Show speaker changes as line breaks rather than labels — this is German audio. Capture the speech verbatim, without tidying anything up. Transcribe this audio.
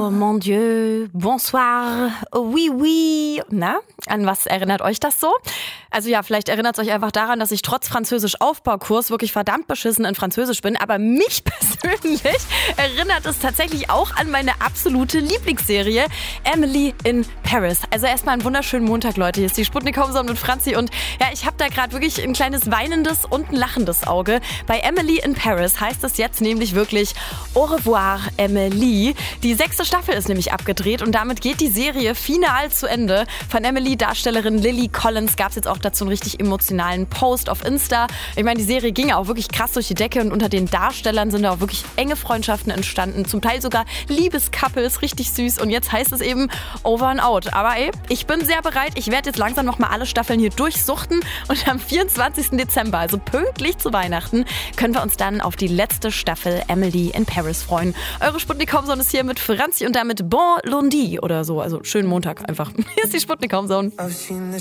Oh mon Dieu, bonsoir, oui, oui. Na, an was erinnert euch das so? Also ja, vielleicht erinnert es euch einfach daran, dass ich trotz Französisch-Aufbaukurs wirklich verdammt beschissen in Französisch bin. Aber mich persönlich erinnert es tatsächlich auch an meine absolute Lieblingsserie, Emily in Paris. Also erstmal einen wunderschönen Montag, Leute. Hier ist die Sputnik Homesound mit Franzi. Und ja, ich habe da gerade wirklich ein kleines weinendes und ein lachendes Auge. Bei Emily in Paris heißt es jetzt nämlich wirklich Au revoir, Emily. Die sechste Staffel ist nämlich abgedreht und damit geht die Serie final zu Ende. Von Emily-Darstellerin Lily Collins gab es jetzt auch dazu einen richtig emotionalen Post auf Insta. Ich meine, die Serie ging ja auch wirklich krass durch die Decke und unter den Darstellern sind da auch wirklich enge Freundschaften entstanden. Zum Teil sogar Liebescouples, richtig süß. Und jetzt heißt es eben over and out. Aber ey, ich bin sehr bereit. Ich werde jetzt langsam nochmal alle Staffeln hier durchsuchten. Und am vierundzwanzigsten Dezember, also pünktlich zu Weihnachten, können wir uns dann auf die letzte Staffel Emily in Paris freuen. Eure Sputnik Homesound ist hier mit Franzi und damit Bon Lundi oder so. Also schönen Montag einfach. Hier ist die Sputnik Homesound.